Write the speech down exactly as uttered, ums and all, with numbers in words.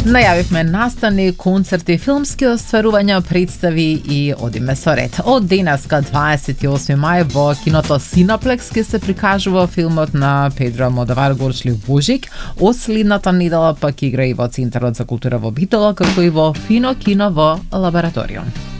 Најавивме настани, концерти, филмски остварувања, представи и одиме со ред. Од денеска дваесет и осми мај во киното Синаплекс ќе се прикажува филмот на Педро Алмодовар Горчлив Божик. Од следната недела пак игра и во Центарот за култура во Битола, како и во Фино кино во Лабораториум.